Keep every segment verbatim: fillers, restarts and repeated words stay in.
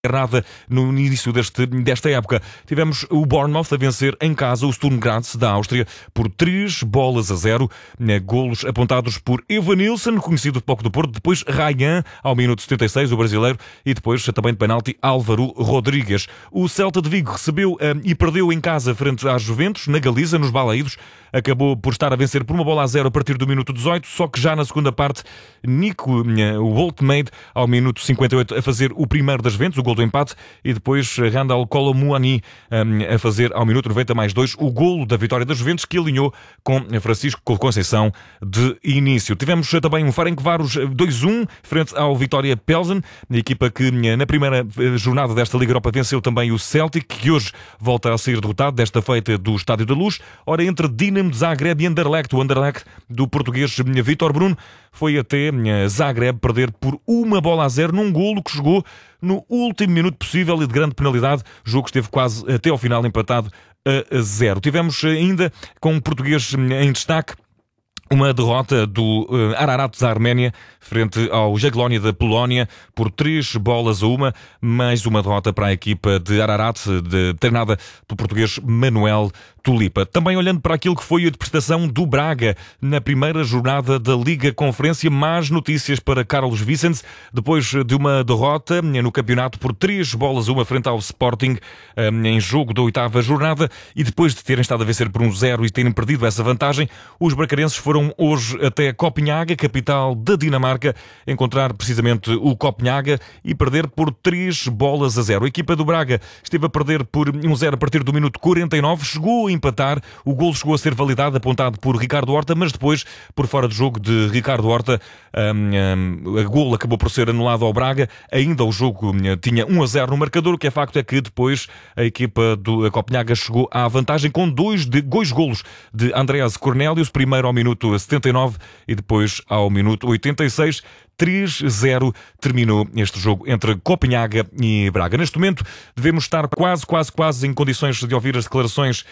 Nada no início deste, desta época. Tivemos o Bournemouth a vencer em casa o Sturm Graz da Áustria por três bolas a zero. Golos apontados por Evanilson, conhecido do Futebol do Porto, depois Ryan ao minuto setenta e seis, o brasileiro, e depois também de penalti Álvaro Rodrigues. O Celta de Vigo recebeu um, e perdeu em casa frente às Juventus, na Galiza, nos Balaídos. Acabou por estar a vencer por uma bola a zero a partir do minuto dezoito, só que já na segunda parte, Nico Woltemade, ao minuto cinquenta e oito, a fazer o primeiro das Juventus, o gol do empate, e depois Randal Kolo Muani um, a fazer ao minuto noventa mais dois o golo da vitória das Juventus, que alinhou com Francisco Conceição de início. Tivemos também um Ferencváros dois a um frente ao Vitória Pilsen, a equipa que na primeira jornada desta Liga Europa venceu também o Celtic, que hoje volta a ser derrotado, desta feita do Estádio da Luz. Ora, entre Dinamo de Zagreb e Anderlecht, o Anderlecht do português Vítor Bruno foi até Zagreb perder por uma bola a zero num golo que jogou no último minuto possível e de grande penalidade. O jogo esteve quase até ao final empatado a zero. Tivemos ainda com o português em destaque uma derrota do uh, Ararat da Arménia frente ao Jagiellonii da Polónia por três bolas a uma, mais uma derrota para a equipa de Ararat, de, treinada pelo português Manuel Tulipa. Também olhando para aquilo que foi a prestação do Braga na primeira jornada da Liga Conferência, más notícias para Carlos Vicens, depois de uma derrota no campeonato por três bolas a uma frente ao Sporting um, em jogo da oitava jornada, e depois de terem estado a vencer por um zero e terem perdido essa vantagem, os bracarenses foram hoje até Copenhaga, capital da Dinamarca, encontrar precisamente o Copenhaga e perder por três bolas a zero. A equipa do Braga esteve a perder por um zero a partir do minuto quarenta e nove, chegou a empatar, o golo chegou a ser validado, apontado por Ricardo Horta, mas depois, por fora de jogo de Ricardo Horta, um, um, a golo acabou por ser anulado ao Braga. Ainda o jogo um, tinha um a zero no marcador. O que é facto é que depois a equipa do Copenhaga chegou à vantagem com dois, de, dois golos de Andreas Cornelius, primeiro ao minuto setenta e nove e depois ao minuto oitenta e seis. três a zero terminou este jogo entre Copenhaga e Braga. Neste momento devemos estar quase, quase, quase em condições de ouvir as declarações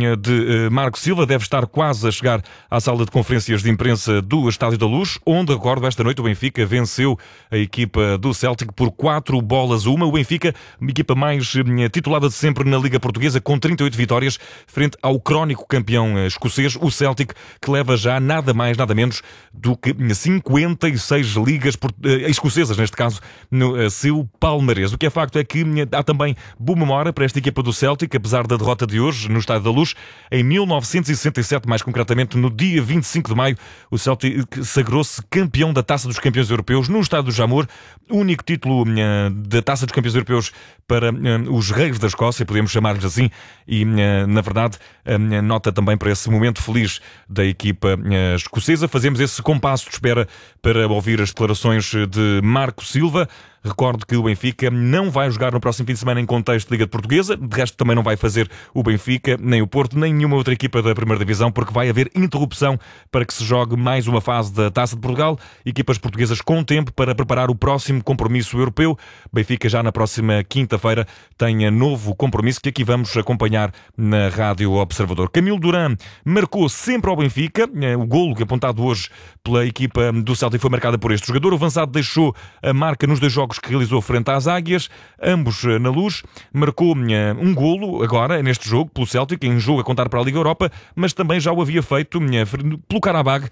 de Marco Silva. Deve estar quase a chegar à sala de conferências de imprensa do Estádio da Luz, onde, recordo, esta noite o Benfica venceu a equipa do Celtic por quatro bolas a uma. O Benfica, uma equipa mais titulada de sempre na Liga Portuguesa, com trinta e oito vitórias, frente ao crónico campeão escocês, o Celtic, que leva já nada mais, nada menos do que cinquenta e seis ligas escocesas, neste caso, no seu palmarés. O que é facto é que há também boa memória para esta equipa do Celtic, apesar da derrota de hoje no Estádio da Luz. Em mil novecentos e sessenta e sete, mais concretamente no dia vinte e cinco de maio, o Celtic sagrou-se campeão da Taça dos Campeões Europeus no Estádio do Jamor, único título da Taça dos Campeões Europeus para os reis da Escócia, podemos chamar-lhes assim, e na verdade nota também para esse momento feliz da equipa escocesa. Fazemos esse compasso de espera para ouvir as declarações de Marco Silva. Recordo que o Benfica não vai jogar no próximo fim de semana em contexto de Liga Portuguesa. De resto, também não vai fazer o Benfica, nem o Porto, nem nenhuma outra equipa da primeira divisão, porque vai haver interrupção para que se jogue mais uma fase da Taça de Portugal. Equipas portuguesas com tempo para preparar o próximo compromisso europeu. Benfica já na próxima quinta-feira tem novo compromisso que aqui vamos acompanhar na Rádio Observador. Camilo Duran marcou sempre ao Benfica. O golo que apontado hoje pela equipa do Celtic foi marcada por este jogador. O avançado deixou a marca nos dois jogos que realizou frente às Águias, ambos na Luz. Marcou um golo agora neste jogo pelo Celtic, em jogo a contar para a Liga Europa, mas também já o havia feito pelo Qarabag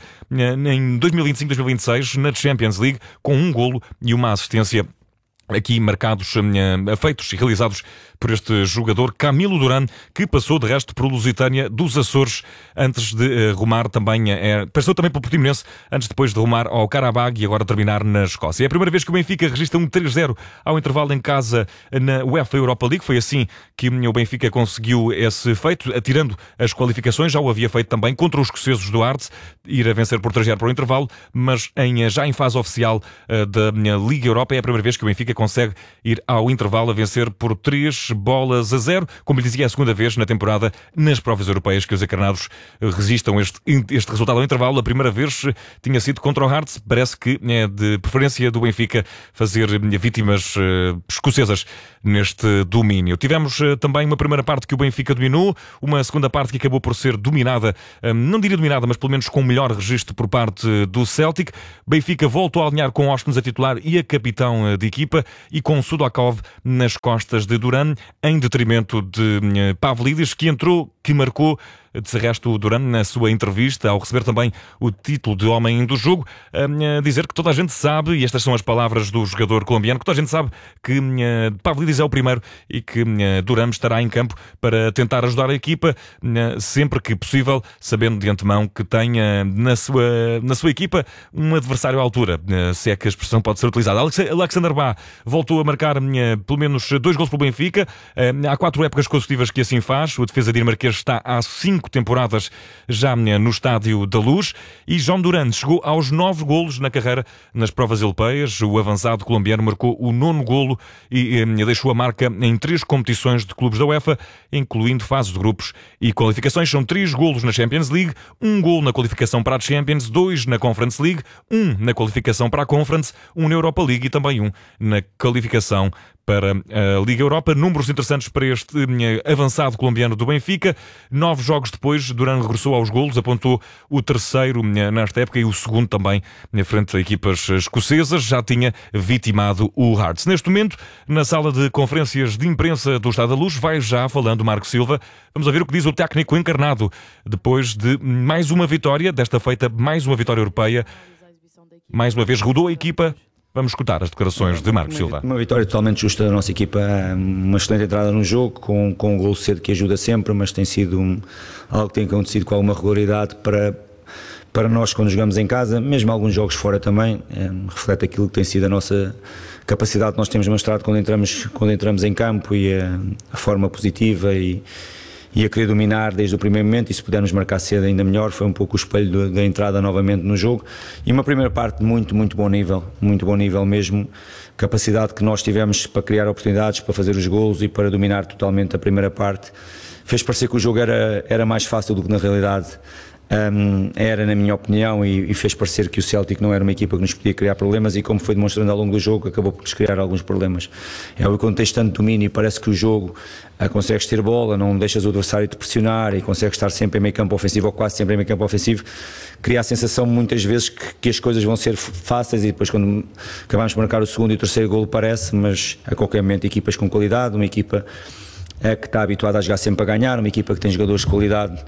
em dois mil e vinte e cinco dois mil e vinte e seis na Champions League, com um golo e uma assistência aqui marcados, feitos e realizados por este jogador Camilo Duran, que passou de resto por Lusitânia dos Açores antes de uh, rumar também, é, passou também pelo Portimonense antes depois de rumar ao Qarabag e agora terminar na Escócia. É a primeira vez que o Benfica registra um três a zero ao intervalo em casa na UEFA Europa League. Foi assim que o Benfica conseguiu esse feito, atirando as qualificações. Já o havia feito também contra os escoceses do Hearts, ir a vencer por três a zero para o intervalo, mas em, já em fase oficial uh, da Liga Europa é a primeira vez que o Benfica consegue ir ao intervalo a vencer por três bolas a zero. Como lhe dizia, é a segunda vez na temporada nas provas europeias que os encarnados resistam este, este resultado ao intervalo. A primeira vez tinha sido contra o Hearts. Parece que é de preferência do Benfica fazer vítimas uh, escocesas neste domínio. Tivemos uh, também uma primeira parte que o Benfica dominou, uma segunda parte que acabou por ser dominada, uh, não diria dominada, mas pelo menos com um melhor registro por parte do Celtic. Benfica voltou a alinhar com Ospens a titular e a capitão uh, de equipa. e com Sudakov nas costas de Duran, em detrimento de Pavlidis, que entrou, que marcou. De resto, o Duran, na sua entrevista, ao receber também o título de homem do jogo, a dizer que toda a gente sabe, e estas são as palavras do jogador colombiano, que toda a gente sabe que Pavlidis é o primeiro e que Duran estará em campo para tentar ajudar a equipa sempre que possível, sabendo de antemão que tenha na sua, na sua equipa um adversário à altura, se é que a expressão pode ser utilizada. Alexander Bá voltou a marcar pelo menos dois gols pelo Benfica. Há quatro épocas consecutivas que assim faz. O defesa dinamarquês está há cinco temporadas já no Estádio da Luz, e João Duran chegou aos nove golos na carreira nas provas europeias. O avançado colombiano marcou o nono golo e, e deixou a marca em três competições de clubes da UEFA, incluindo fases de grupos e qualificações. São três golos na Champions League, um golo na qualificação para a Champions, dois na Conference League, um na qualificação para a Conference, um na Europa League e também um na qualificação para a Liga Europa. Números interessantes para este avançado colombiano do Benfica. Nove jogos depois, Duran regressou aos golos, apontou o terceiro nesta época e o segundo também na frente a equipas escocesas. Já tinha vitimado o Hearts. Neste momento, na sala de conferências de imprensa do Estádio da Luz, vai já falando Marco Silva. Vamos ouvir o que diz o técnico encarnado depois de mais uma vitória, desta feita mais uma vitória europeia. Mais uma vez rodou a equipa. Vamos escutar as declarações de Marco Silva. Uma vitória totalmente justa da nossa equipa, uma excelente entrada no jogo, com, com um gol cedo que ajuda sempre, mas tem sido um, algo que tem acontecido com alguma regularidade para, para nós quando jogamos em casa, mesmo alguns jogos fora também, é, reflete aquilo que tem sido a nossa capacidade que nós temos mostrado quando entramos, quando entramos em campo, e a, a forma positiva e e a querer dominar desde o primeiro momento, e se pudermos marcar cedo ainda melhor. Foi um pouco o espelho da entrada novamente no jogo, e uma primeira parte muito, muito bom nível, muito bom nível mesmo, capacidade que nós tivemos para criar oportunidades, para fazer os golos e para dominar totalmente a primeira parte. Fez parecer que o jogo era, era mais fácil do que na realidade Um, era, na minha opinião, e, e fez parecer que o Celtic não era uma equipa que nos podia criar problemas, e como foi demonstrando ao longo do jogo, acabou por nos criar alguns problemas. É o quando tens tanto domínio, parece que o jogo uh, consegues ter bola, não deixas o adversário te pressionar e consegues estar sempre em meio campo ofensivo, ou quase sempre em meio campo ofensivo, cria a sensação muitas vezes que, que as coisas vão ser fáceis, e depois quando acabamos de marcar o segundo e o terceiro golo parece, mas a qualquer momento equipas com qualidade, uma equipa uh, que está habituada a jogar sempre a ganhar, uma equipa que tem jogadores de qualidade,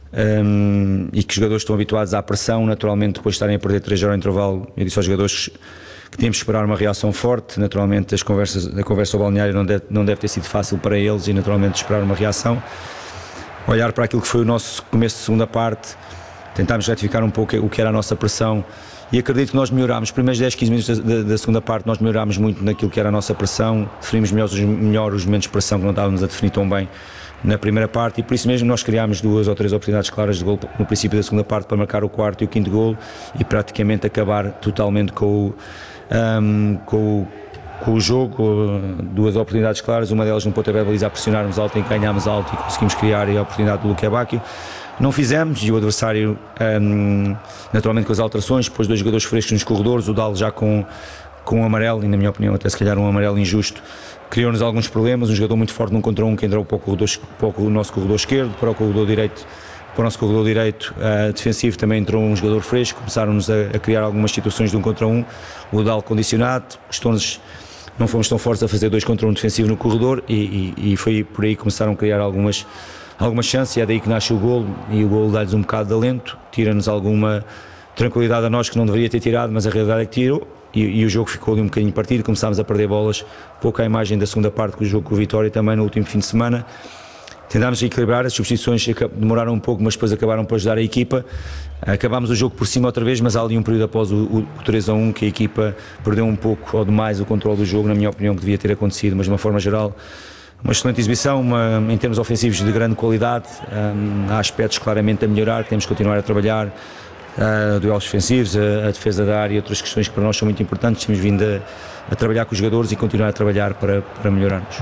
Um, e que os jogadores estão habituados à pressão, naturalmente depois de estarem a perder três horas ao intervalo, eu disse aos jogadores que tínhamos que esperar uma reação forte. Naturalmente as conversas, a conversa ao balneário não deve, não deve ter sido fácil para eles, e naturalmente esperar uma reação, olhar para aquilo que foi o nosso começo de segunda parte, tentámos retificar um pouco o que era a nossa pressão, e acredito que nós melhorámos. Os primeiros dez, quinze minutos da, da segunda parte nós melhorámos muito naquilo que era a nossa pressão, definimos melhor os, melhor os momentos de pressão que não estávamos a definir tão bem na primeira parte, e por isso mesmo nós criámos duas ou três oportunidades claras de gol no princípio da segunda parte para marcar o quarto e o quinto gol, e praticamente acabar totalmente com o, um, com o, com o jogo. Duas oportunidades claras, uma delas no pontapé de baliza, a pressionarmos alto, em que ganhámos alto e conseguimos criar a oportunidade do Luque Bacchio. Não fizemos, e o adversário, um, naturalmente com as alterações, depois dois jogadores frescos nos corredores, o Dal já com, com um amarelo, e na minha opinião até se calhar um amarelo injusto, criou-nos alguns problemas. Um jogador muito forte num contra um que entrou para o, corredor, para o nosso corredor esquerdo, para o corredor direito, para o nosso corredor direito uh, defensivo também entrou um jogador fresco, começaram-nos a, a criar algumas situações de um contra um, o Dal condicionado, custou-nos, não fomos tão fortes a fazer dois contra um defensivo no corredor, e, e, e foi por aí que começaram a criar algumas, algumas chances, e é daí que nasce o golo, e o golo dá-lhes um bocado de alento, tira-nos alguma tranquilidade a nós que não deveria ter tirado, mas a realidade é que tirou. E, e o jogo ficou ali um bocadinho partido, começámos a perder bolas, pouca a imagem da segunda parte com o jogo com o Vitória também no último fim de semana. Tentámos equilibrar, as substituições demoraram um pouco, mas depois acabaram por ajudar a equipa. Acabámos o jogo por cima outra vez, mas há ali um período após o, o, o três a um que a equipa perdeu um pouco ou demais o controle do jogo, na minha opinião, que devia ter acontecido, mas de uma forma geral uma excelente exibição, uma, em termos ofensivos de grande qualidade. Um, há aspectos claramente a melhorar, que temos que continuar a trabalhar. Uh, duelos defensivos, a, a defesa da área e outras questões que para nós são muito importantes. Temos vindo a, a trabalhar com os jogadores e continuar a trabalhar para, para melhorarmos.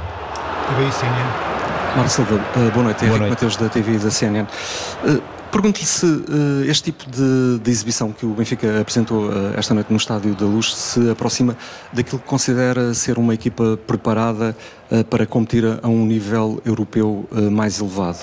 Marco Silva, uh, boa noite. Henrique Mateus da T V e da C N N. Uh, Pergunto-lhe se uh, este tipo de, de exibição que o Benfica apresentou uh, esta noite no Estádio da Luz se aproxima daquilo que considera ser uma equipa preparada uh, para competir a um nível europeu uh, mais elevado.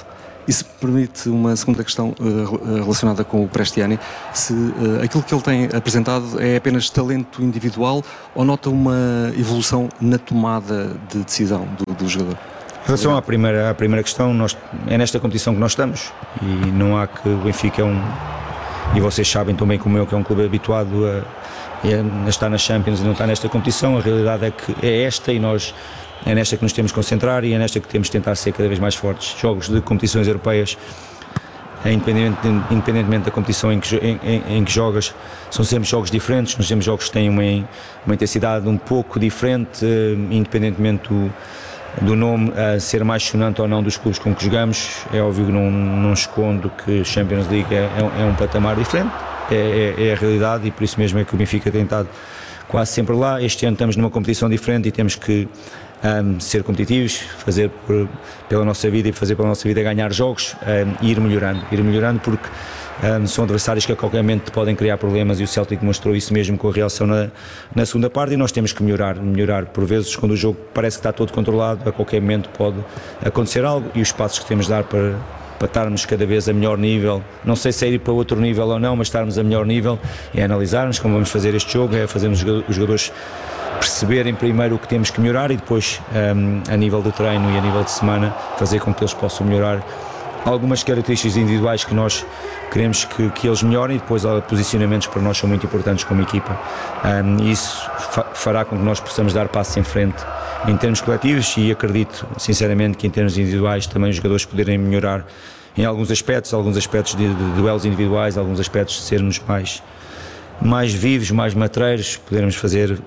E se me permite uma segunda questão uh, relacionada com o Prestiani, se uh, aquilo que ele tem apresentado é apenas talento individual ou nota uma evolução na tomada de decisão do, do jogador? Em relação à primeira, à primeira questão, nós, é nesta competição que nós estamos e não há que o Benfica é um, e vocês sabem também como eu, que é um clube habituado a, a estar na Champions e não estar nesta competição. A realidade é que é esta e nós é nesta que nos temos que concentrar e é nesta que temos de tentar ser cada vez mais fortes. Jogos de competições europeias, independentemente, independentemente da competição em que, em, em, em que jogas, são sempre jogos diferentes. Nós temos jogos que têm uma, uma intensidade um pouco diferente, independentemente do, do nome a ser mais sonante ou não dos clubes com que jogamos. É óbvio que não, não escondo que Champions League é, é, é um patamar diferente, é, é, é a realidade, e por isso mesmo é que o Benfica tem estado quase sempre lá. Este ano estamos numa competição diferente e temos que Um, ser competitivos, fazer por, pela nossa vida e fazer pela nossa vida ganhar jogos, um, e ir melhorando, ir melhorando porque um, são adversários que a qualquer momento podem criar problemas, e o Celtic mostrou isso mesmo com a reação na, na segunda parte, e nós temos que melhorar, melhorar por vezes quando o jogo parece que está todo controlado, a qualquer momento pode acontecer algo, e os passos que temos de dar para, para estarmos cada vez a melhor nível, não sei se é ir para outro nível ou não, mas estarmos a melhor nível, é analisarmos como vamos fazer este jogo, é fazermos os jogadores perceberem primeiro o que temos que melhorar e depois, um, a nível de treino e a nível de semana, fazer com que eles possam melhorar algumas características individuais que nós queremos que, que eles melhorem, e depois há posicionamentos que para nós são muito importantes como equipa, um, e isso fa fará com que nós possamos dar passos em frente em termos coletivos, e acredito sinceramente que em termos individuais também os jogadores poderem melhorar em alguns aspectos, alguns aspectos de, de duelos individuais, alguns aspectos de sermos mais, mais vivos, mais matreiros, podermos fazer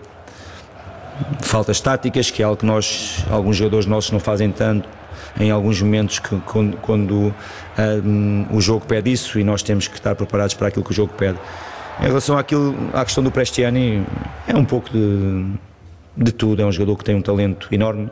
faltas táticas, que é algo que nós, alguns jogadores nossos não fazem tanto em alguns momentos que, quando, quando um, o jogo pede isso, e nós temos que estar preparados para aquilo que o jogo pede. Em relação àquilo, à questão do Prestiani, é um pouco de, de tudo. É um jogador que tem um talento enorme,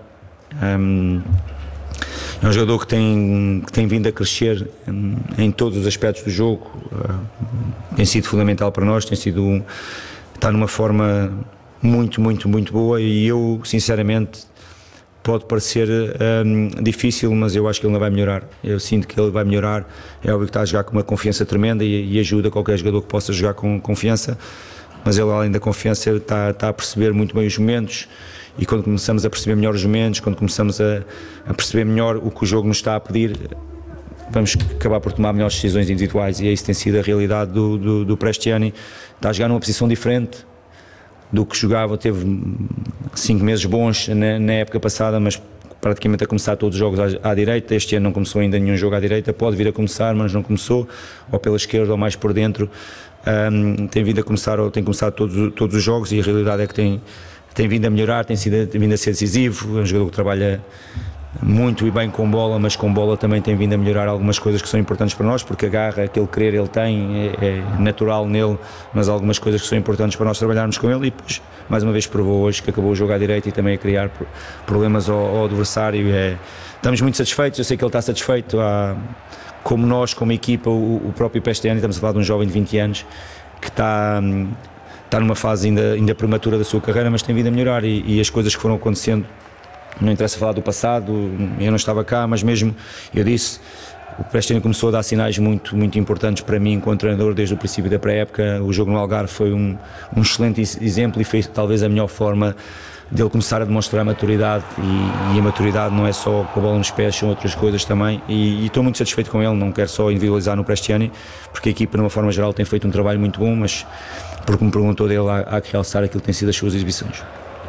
um, é um jogador que tem, que tem vindo a crescer em, em todos os aspectos do jogo, uh, tem sido fundamental para nós, tem sido um, está numa forma muito, muito, muito boa, e eu, sinceramente, pode parecer um, difícil, mas eu acho que ele não vai melhorar. Eu sinto que ele vai melhorar. É óbvio que está a jogar com uma confiança tremenda e, e ajuda qualquer jogador que possa jogar com confiança, mas ele, além da confiança, está, está a perceber muito bem os momentos, e quando começamos a perceber melhor os momentos, quando começamos a, a perceber melhor o que o jogo nos está a pedir, vamos acabar por tomar melhores decisões individuais, e isso tem sido a realidade do, do, do Prestiani. Está a jogar numa posição diferente do que jogava, teve cinco meses bons na, na época passada, mas praticamente a começar todos os jogos à, à direita. Este ano não começou ainda nenhum jogo à direita, pode vir a começar, mas não começou, ou pela esquerda ou mais por dentro. Um, tem vindo a começar, ou tem começado todos, todos os jogos, e a realidade é que tem, tem vindo a melhorar, tem, sido, tem vindo a ser decisivo. É um jogador que trabalha muito e bem com bola, mas com bola também tem vindo a melhorar algumas coisas que são importantes para nós, porque a garra, aquele querer ele tem, é, é natural nele, mas há algumas coisas que são importantes para nós trabalharmos com ele, e depois, mais uma vez, provou hoje que acabou o jogo à direita e também a criar problemas ao, ao adversário. É, estamos muito satisfeitos, eu sei que ele está satisfeito, há, como nós, como equipa, o, o próprio Prestiani, estamos a falar de um jovem de vinte anos, que está, está numa fase ainda, ainda prematura da sua carreira, mas tem vindo a melhorar, e, e as coisas que foram acontecendo, não interessa falar do passado, eu não estava cá, mas mesmo, eu disse, o Prestiani começou a dar sinais muito, muito importantes para mim enquanto treinador desde o princípio da pré-época. O jogo no Algarve foi um, um excelente exemplo, e foi talvez a melhor forma dele começar a demonstrar a maturidade, e, e a maturidade não é só com a bola nos pés, são outras coisas também, e, e estou muito satisfeito com ele. Não quero só individualizar no Prestiani, porque a equipa, de uma forma geral, tem feito um trabalho muito bom, mas porque me perguntou dele, há, há que realçar aquilo que tem sido as suas exibições.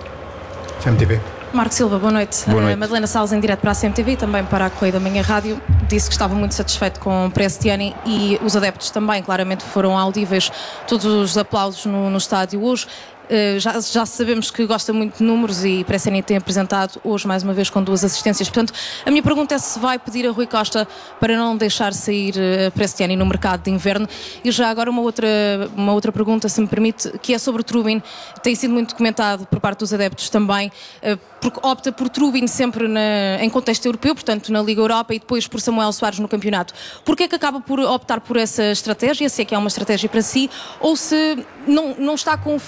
C M T V. Marco Silva, boa noite. Boa noite. A Madalena Salles, em direto para a C M T V e também para a Correia da Manhã Rádio, disse que estava muito satisfeito com o Prestiani, e os adeptos também, claramente, foram audíveis todos os aplausos no, no estádio hoje. Uh, já, já sabemos que gosta muito de números, e Prestiani tem apresentado hoje mais uma vez com duas assistências. Portanto, a minha pergunta é se vai pedir a Rui Costa para não deixar sair uh, Prestiani no mercado de inverno. E já agora uma outra, uma outra pergunta, se me permite, que é sobre o Trubin. Tem sido muito comentado por parte dos adeptos também, uh, porque opta por Trubin sempre na, em contexto europeu, portanto na Liga Europa, e depois por Samuel Soares no campeonato. Porquê é que acaba por optar por essa estratégia, se é que é uma estratégia para si, ou se não, não está confiante nos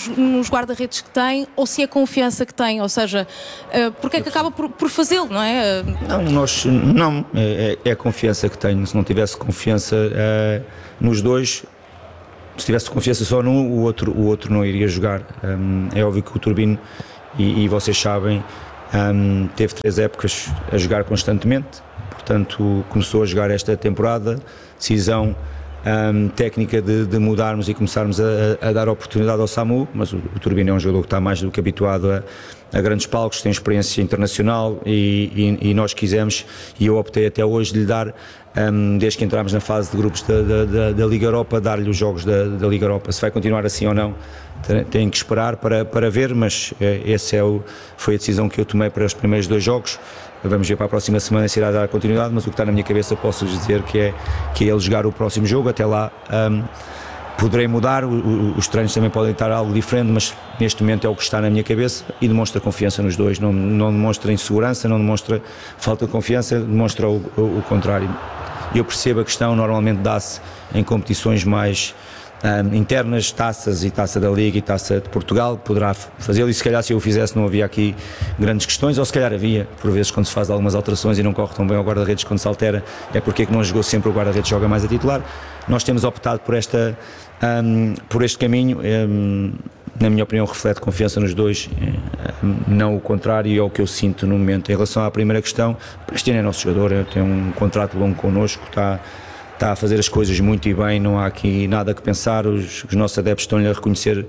nos, nos guarda-redes que tem ou se é confiança que tem, ou seja, uh, porque é que acaba por, por fazê-lo, não é? Não, nós, não é, é a confiança que tenho. Se não tivesse confiança uh, nos dois, se tivesse confiança só num, o outro, o outro não iria jogar. Um, é óbvio que o Turbino, e, e vocês sabem, um, teve três épocas a jogar constantemente, portanto começou a jogar esta temporada, decisão um, técnica de, de mudarmos e começarmos a, a dar oportunidade ao Samu, mas o, o Turbino é um jogador que está mais do que habituado a, a grandes palcos, tem experiência internacional e, e, e nós quisemos, e eu optei até hoje de lhe dar, um, desde que entramos na fase de grupos da, da, da, da Liga Europa, dar-lhe os jogos da, da Liga Europa. Se vai continuar assim ou não, tem que esperar para, para ver, mas essa é o, foi a decisão que eu tomei para os primeiros dois jogos. Vamos ver para a próxima semana se irá dar continuidade, mas o que está na minha cabeça posso dizer que é, que é ele jogar o próximo jogo. Até lá um, poderei mudar, o, o, os treinos também podem estar algo diferente, mas neste momento é o que está na minha cabeça e demonstra confiança nos dois, não, não demonstra insegurança, não demonstra falta de confiança, demonstra o, o, o contrário. Eu percebo a questão, normalmente dá-se em competições mais Um, internas, taças e taça da Liga e taça de Portugal, poderá fazê-lo, e se calhar se eu o fizesse não havia aqui grandes questões, ou se calhar havia, por vezes quando se faz algumas alterações e não corre tão bem ao guarda-redes quando se altera, é porque é que não jogou sempre o guarda-redes, joga mais a titular. Nós temos optado por, esta, um, por este caminho, um, na minha opinião reflete confiança nos dois, um, não o contrário, é o que eu sinto no momento. Em relação à primeira questão, Prestiano é nosso jogador, tem um contrato longo connosco, está está a fazer as coisas muito e bem, não há aqui nada que pensar, os, os nossos adeptos estão-lhe a reconhecer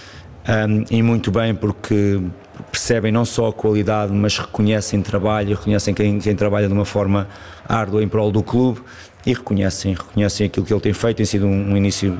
um, e muito bem, porque percebem não só a qualidade, mas reconhecem trabalho, reconhecem quem, quem trabalha de uma forma árdua em prol do clube e reconhecem, reconhecem aquilo que ele tem feito. Tem sido um, um início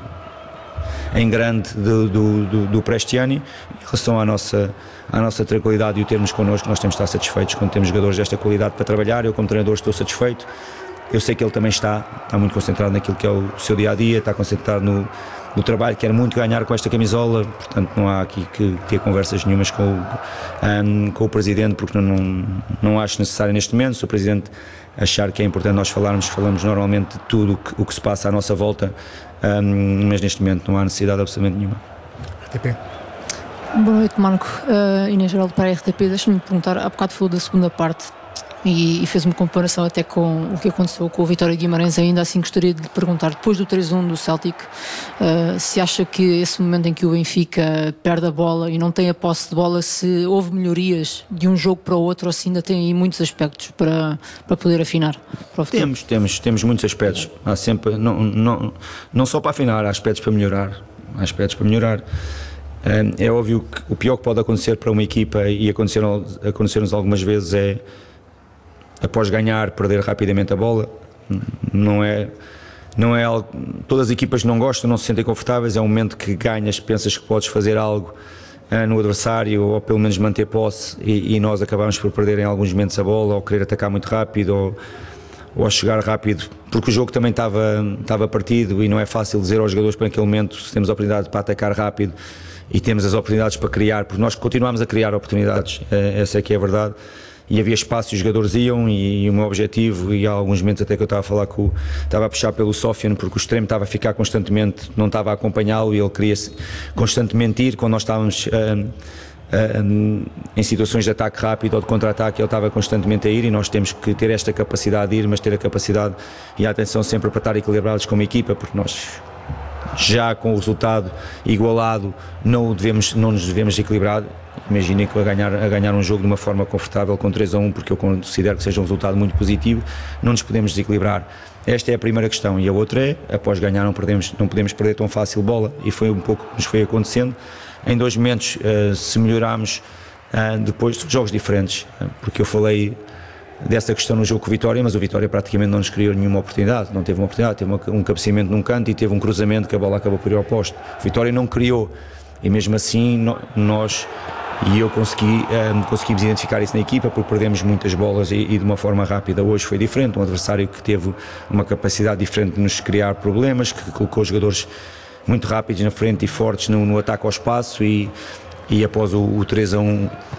em grande do, do, do, do Prestiani. Em relação à nossa, à nossa tranquilidade e o termos connosco, nós temos de estar satisfeitos quando temos jogadores desta qualidade para trabalhar. Eu como treinador estou satisfeito. Eu sei que ele também está, está muito concentrado naquilo que é o seu dia-a-dia, está concentrado no, no trabalho, quer muito ganhar com esta camisola, portanto não há aqui que ter conversas nenhumas com o, um, com o Presidente, porque não, não acho necessário neste momento. Se o Presidente achar que é importante nós falarmos, falamos normalmente de tudo o que, o que se passa à nossa volta, um, mas neste momento não há necessidade absolutamente nenhuma. R T P. Boa noite, Marco. Uh, Inês Geraldo para a R T P. Deixa-me perguntar, há bocado falou da segunda parte e, e fez uma comparação até com o que aconteceu com o Vitória de Guimarães. Ainda assim gostaria de lhe perguntar, depois do três a um do Celtic, uh, se acha que esse momento em que o Benfica perde a bola e não tem a posse de bola, se houve melhorias de um jogo para o outro, ou se ainda tem aí muitos aspectos para, para poder afinar para o futuro? Temos, temos, temos muitos aspectos. Há sempre, não, não, não só para afinar, há aspectos para melhorar. Há aspectos para melhorar. É óbvio que o pior que pode acontecer para uma equipa, e aconteceram-nos aconteceram algumas vezes, é após ganhar, perder rapidamente a bola. Não é, não é algo, todas as equipas não gostam, não se sentem confortáveis. É um momento que ganhas, pensas que podes fazer algo uh, no adversário, ou pelo menos manter posse, e, e nós acabamos por perder em alguns momentos a bola, ou querer atacar muito rápido, ou, ou a chegar rápido, porque o jogo também estava, estava partido, e não é fácil dizer aos jogadores para aquele momento se temos a oportunidade para atacar rápido e temos as oportunidades para criar, porque nós continuamos a criar oportunidades, essa é que é a verdade, e havia espaço e os jogadores iam, e, e o meu objetivo, e há alguns momentos até que eu estava a falar com, estava a puxar pelo Sofian, porque o extremo estava a ficar constantemente, não estava a acompanhá-lo, e ele queria constantemente ir, quando nós estávamos uh, uh, em situações de ataque rápido ou de contra-ataque, ele estava constantemente a ir, e nós temos que ter esta capacidade de ir, mas ter a capacidade e a atenção sempre para estar equilibrados como equipa, porque nós, já com o resultado igualado, não, devemos, não nos devemos equilibrar. Imaginem que a ganhar, a ganhar um jogo de uma forma confortável com três a um, porque eu considero que seja um resultado muito positivo, não nos podemos desequilibrar. Esta é a primeira questão, e a outra é, após ganhar não, perdemos, não podemos perder tão fácil bola, e foi um pouco que nos foi acontecendo. Em dois momentos, uh, se melhorarmos, uh, depois de jogos diferentes, uh, porque eu falei dessa questão no jogo com o Vitória, mas o Vitória praticamente não nos criou nenhuma oportunidade, não teve uma oportunidade, teve uma, um cabeceamento num canto e teve um cruzamento que a bola acabou por ir ao poste. O Vitória não criou, e mesmo assim no, nós e eu consegui, um, conseguimos identificar isso na equipa, porque perdemos muitas bolas e, e de uma forma rápida. Hoje foi diferente, um adversário que teve uma capacidade diferente de nos criar problemas, que colocou os jogadores muito rápidos na frente e fortes no, no ataque ao espaço, e, e após o, o três a um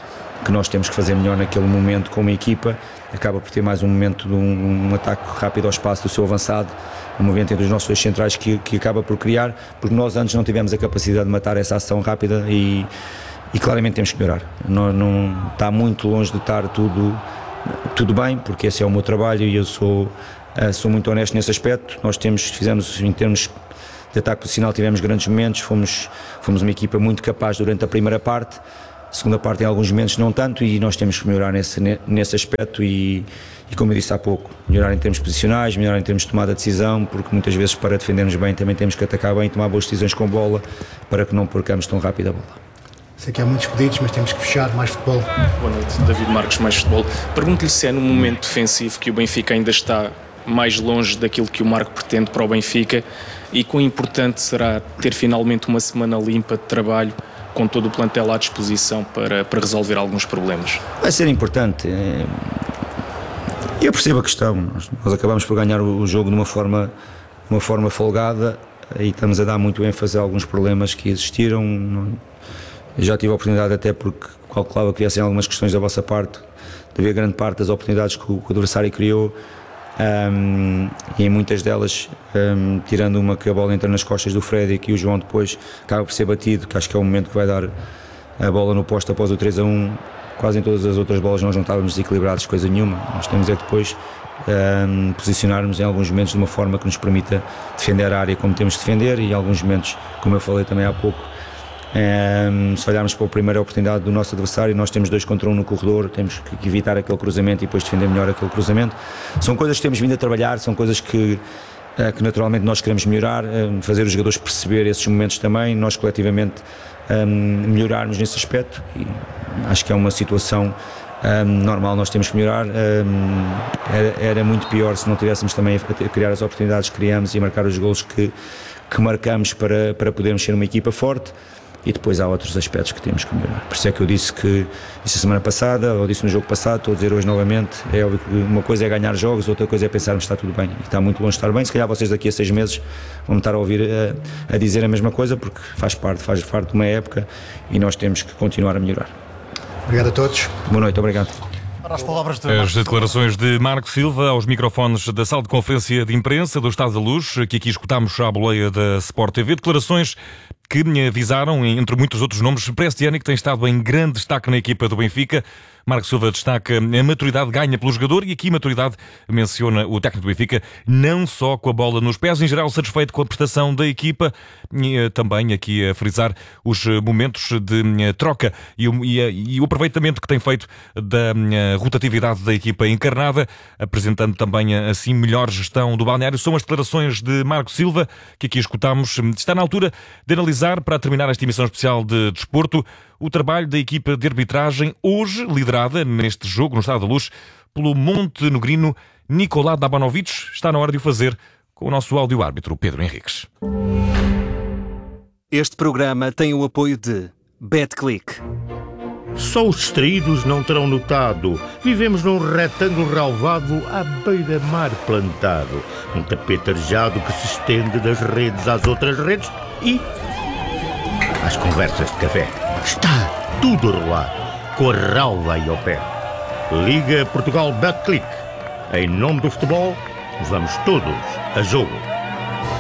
que nós temos que fazer melhor naquele momento como equipa. Acaba por ter mais um momento de um, um ataque rápido ao espaço do seu avançado, um movimento entre os nossos dois centrais que, que acaba por criar, porque nós antes não tivemos a capacidade de matar essa ação rápida e, e claramente temos que melhorar. Não, não, está muito longe de estar tudo, tudo bem, porque esse é o meu trabalho e eu sou, sou muito honesto nesse aspecto. Nós temos, fizemos em termos de ataque posicional, tivemos grandes momentos, fomos, fomos uma equipa muito capaz durante a primeira parte. Segunda parte em alguns momentos não tanto, e nós temos que melhorar nesse, nesse aspecto e, e como eu disse há pouco, melhorar em termos posicionais, melhorar em termos de tomada de decisão, porque muitas vezes para defendermos bem também temos que atacar bem, tomar boas decisões com bola para que não percamos tão rápido a bola. Sei que há muitos pedidos, mas temos que fechar. Mais futebol. Boa noite, David Marques, mais futebol. Pergunto-lhe se é no momento defensivo que o Benfica ainda está mais longe daquilo que o Marco pretende para o Benfica e quão importante será ter finalmente uma semana limpa de trabalho com todo o plantel à disposição para, para resolver alguns problemas. Vai ser importante. Eu percebo a questão. Nós, nós acabamos por ganhar o jogo de uma forma, uma forma folgada e estamos a dar muito ênfase a alguns problemas que existiram. Eu já tive a oportunidade, até porque calculava que viessem algumas questões da vossa parte, de ver grande parte das oportunidades que o, que o adversário criou. Um, e em muitas delas, um, tirando uma que a bola entra nas costas do Fred e que o João depois acaba por ser batido, que acho que é o momento que vai dar a bola no posto após o três a um. Quase em todas as outras bolas nós não estávamos desequilibrados, coisa nenhuma. Nós temos é depois um, posicionarmos em alguns momentos de uma forma que nos permita defender a área como temos de defender, e em alguns momentos, como eu falei também há pouco, Um, se olharmos para a primeira oportunidade do nosso adversário, nós temos dois contra um no corredor, temos que evitar aquele cruzamento e depois defender melhor aquele cruzamento. São coisas que temos vindo a trabalhar, são coisas que, uh, que naturalmente nós queremos melhorar, uh, fazer os jogadores perceber esses momentos também, nós coletivamente um, melhorarmos nesse aspecto, e acho que é uma situação um, normal, nós temos que melhorar. Um, era, era muito pior se não tivéssemos também a criar as oportunidades que criamos e marcar os golos que, que marcamos para, para podermos ser uma equipa forte. E depois há outros aspectos que temos que melhorar. Por isso é que eu disse que, disse a semana passada, ou disse no jogo passado, estou a dizer hoje novamente, é óbvio que uma coisa é ganhar jogos, outra coisa é pensarmos que está tudo bem. E está muito longe de estar bem. Se calhar vocês daqui a seis meses vão estar a ouvir a, a dizer a mesma coisa, porque faz parte, faz parte de uma época e nós temos que continuar a melhorar. Obrigado a todos. Boa noite, obrigado. As palavras de As declarações de Marco Silva aos microfones da sala de conferência de imprensa do Estado da Luz, que aqui escutámos à boleia da Sport T V. Declarações que me avisaram, entre muitos outros nomes, Prestiani, que tem estado em grande destaque na equipa do Benfica. Marco Silva destaca a maturidade ganha pelo jogador, e aqui maturidade menciona o técnico do Benfica, não só com a bola nos pés, em geral satisfeito com a prestação da equipa, e também aqui a frisar os momentos de troca e o, e, a, e o aproveitamento que tem feito da rotatividade da equipa encarnada, apresentando também assim melhor gestão do balneário. São as declarações de Marco Silva que aqui escutamos. Está na altura de analisar, para terminar esta emissão especial de desporto, o trabalho da equipa de arbitragem, hoje liderada neste jogo no Estado da Luz pelo montenegrino Nicolá Dabanovic. Está na hora de o fazer com o nosso áudio-árbitro Pedro Henriques. Este programa tem o apoio de BetClick. Só os distraídos não terão notado. Vivemos num retângulo relvado à beira-mar plantado. Um tapete arejado que se estende das redes às outras redes e às conversas de café. Está tudo a rolar, com a relva aí ao pé. Liga Portugal BetClick. Em nome do futebol, vamos todos a jogo.